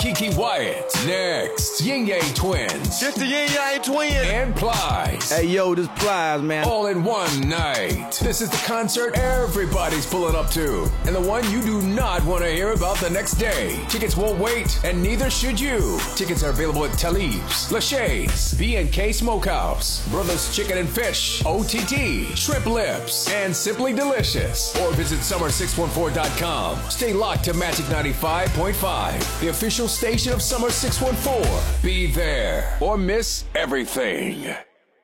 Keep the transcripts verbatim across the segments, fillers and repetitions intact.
Kiki Wyatt. Next, Yin Yang Twins. It's the Yin Yang Twins. And Plies. Hey, yo, this Plies, man. All in one night. This is the concert everybody's pulling up to. And the one you do not want to hear about the next day. Tickets won't wait, and neither should you. Tickets are available at Talib's, Lachey's, B and K Smokehouse, Brothers Chicken and Fish, O T T, Shrimp Lips, and Simply Delicious. Or visit summer six one four dot com. Stay locked to Magic ninety-five point five, the official station of Summer six one four. Be there or miss everything.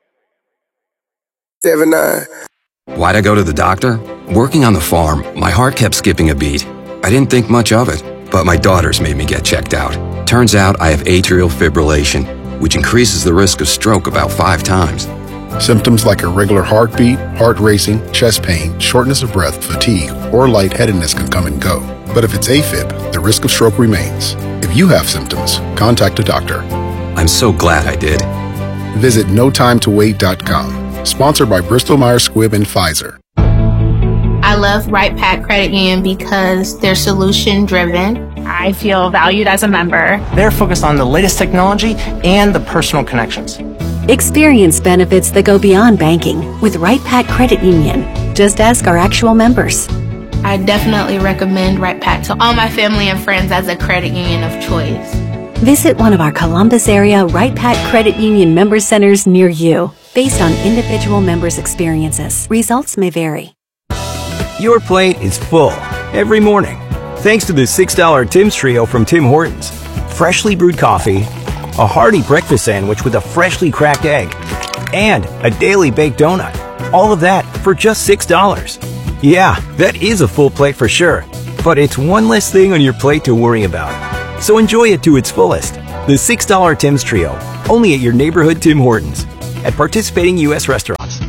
seven nine. Why'd I go to the doctor? Working on the farm, my heart kept skipping a beat. I didn't think much of it, but my daughters made me get checked out. Turns out I have atrial fibrillation, which increases the risk of stroke about five times. Symptoms like irregular heartbeat, heart racing, chest pain, shortness of breath, fatigue, or lightheadedness can come and go. But if it's AFib, the risk of stroke remains. If you have symptoms, contact a doctor. I'm so glad I did. Visit no time to wait dot com. Sponsored by Bristol Myers Squibb and Pfizer. I love Right Pack Credit Union because they're solution driven. I feel valued as a member. They're focused on the latest technology and the personal connections. Experience benefits that go beyond banking with Right Pack Credit Union. Just ask our actual members. I definitely recommend Right Pack to all my family and friends as a credit union of choice. Visit one of our Columbus area Right Pack Credit Union member centers near you. Based on individual members' experiences, results may vary. Your plate is full every morning. Thanks to the six dollar Tim's Trio from Tim Hortons. Freshly brewed coffee, a hearty breakfast sandwich with a freshly cracked egg, and a daily baked donut. All of that for just six dollars. Yeah, that is a full plate for sure, but it's one less thing on your plate to worry about. So enjoy it to its fullest. The six dollar Tim's Trio, only at your neighborhood Tim Hortons, at participating U S restaurants.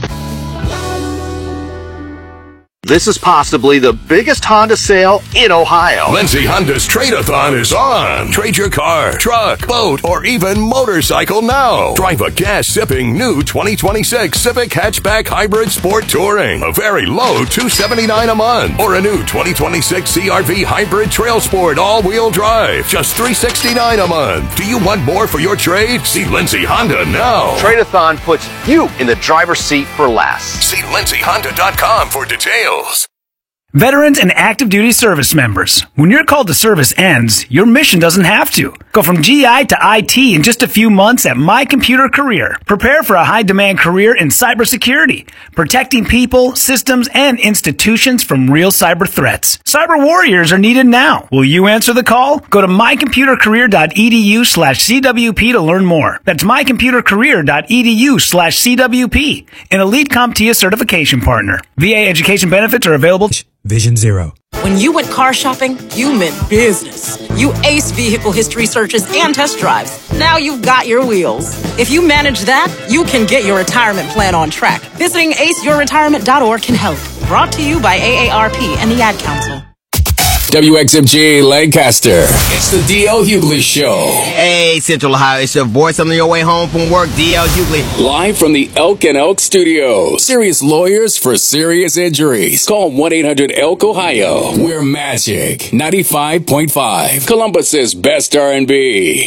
This is possibly the biggest Honda sale in Ohio. Lindsay Honda's Trade-A-Thon is on. Trade your car, truck, boat, or even motorcycle now. Drive a gas-sipping new twenty twenty-six Civic Hatchback Hybrid Sport Touring. A very low two hundred seventy-nine dollars a month. Or a new twenty twenty-six C R V Hybrid Trail Sport All-Wheel Drive. Just three hundred sixty-nine dollars a month. Do you want more for your trade? See Lindsay Honda now. Trade-A-Thon puts you in the driver's seat for less. See lindsay honda dot com for details. Veterans and active duty service members, when your call to service ends, your mission doesn't have to. Go from G I to I T in just a few months at My Computer Career. Prepare for a high-demand career in cybersecurity, protecting people, systems, and institutions from real cyber threats. Cyber warriors are needed now. Will you answer the call? Go to my computer career dot e d u slash C W P to learn more. That's my computer career dot e d u slash C W P, an Elite CompTIA certification partner. V A education benefits are available. Vision Zero. When you went car shopping, you meant business. You aced vehicle history searches and test drives. Now you've got your wheels. If you manage that, you can get your retirement plan on track. Visiting ace your retirement dot org can help. Brought to you by A A R P and the Ad Council. W X M G Lancaster. It's the D L Hughley Show. Hey, Central Ohio, it's your voice on your way home from work, D L Hughley. Live from the Elk and Elk Studios. Serious lawyers for serious injuries. Call one eight hundred elk ohio. We're Magic ninety-five point five. Columbus's best R and B.